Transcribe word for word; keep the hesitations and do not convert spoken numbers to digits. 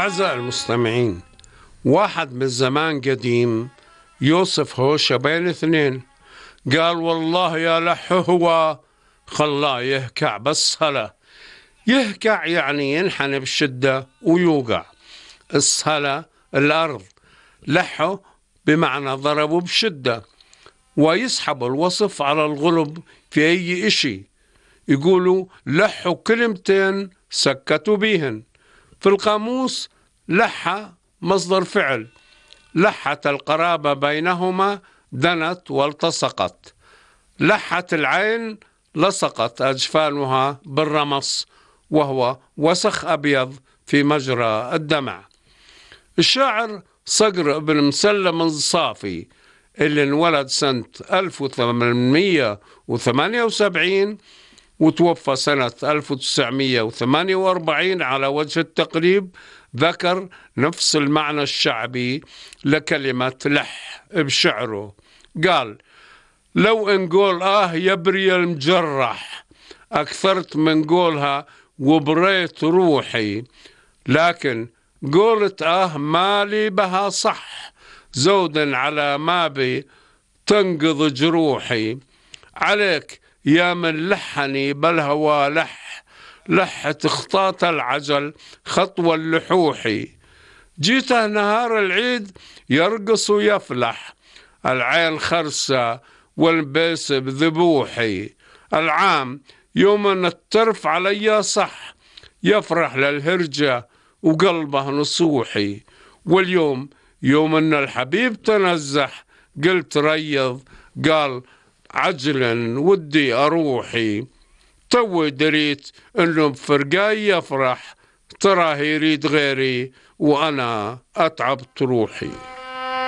أعزائي المستمعين، واحد من زمان قديم يوصف هوشة بين اثنين، قال والله يا لح هو خلاه يهكع بس هلا. يهكع يعني ينحني بشدة ويوقع. السهلة الأرض، لحه بمعنى ضربه بشدة. ويسحب الوصف على الغلب في أي إشي، يقولوا لحوا كلمتين سكتوا بيهن. في القاموس لح مصدر فعل، لحت القرابة بينهما دنت والتصقت. لحت العين لصقت أجفانها بالرمص، وهو وسخ أبيض في مجرى الدمع. الشاعر صقر بن مسلم الصافي اللي انولد سنة ألف وثمانمئة وثمانية وسبعين وتوفى سنة ألف وتسعمئة وثمانية وأربعين على وجه التقريب، ذكر نفس المعنى الشعبي لكلمة لح بشعره. قال: لو نقول آه يبري المجرح أكثرت من قولها وبريت روحي، لكن قولت آه مالي بها صح، زود على ما بي تنقض جروحي. عليك يا من لحني بالهوى لح، لح تخطاط العجل خطوة اللحوحي. جيته نهار العيد يرقص ويفلح، العين خرسة والبيس بذبوحي. العام يوم الترف علي صح، يفرح للهرجة وقلبه نصوحي. واليوم يوم ان الحبيب تنزح، قلت ريض قال عجلا ودي أروحي. توي دريت انه بفرقاي يفرح، تراه يريد غيري وأنا أتعبت روحي.